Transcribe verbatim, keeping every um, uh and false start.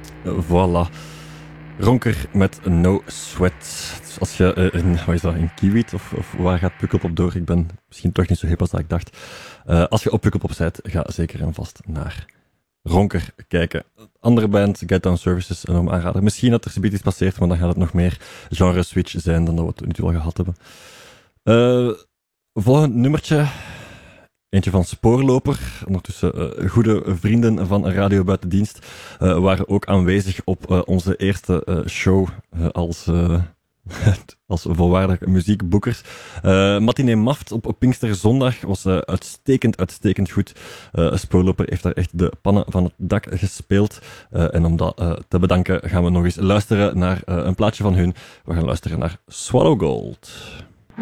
Uh, voilà. Ronker met No Sweat. Dus als je uh, in, wat is dat, in Kiewit of, of waar gaat Pukkelpop door? Ik ben misschien toch niet zo hip als dat ik dacht. Uh, als je op Pukkelpop bent, ga zeker en vast naar Ronker kijken. Andere band, Get Down Services, een om aanrader. Misschien dat er zoiets iets passeert, maar dan gaat het nog meer genre switch zijn dan dat we het nu al gehad hebben. Uh, volgend nummertje. Eentje van Spoorloper, ondertussen uh, goede vrienden van Radio Buitendienst, uh, waren ook aanwezig op uh, onze eerste uh, show uh, als, uh, als volwaardige muziekboekers. Uh, Matinee Maft op, op Pinksterzondag was uh, uitstekend, uitstekend goed. Uh, Spoorloper heeft daar echt de pannen van het dak gespeeld. Uh, en om dat uh, te bedanken gaan we nog eens luisteren naar uh, een plaatje van hun. We gaan luisteren naar Swallow Gold.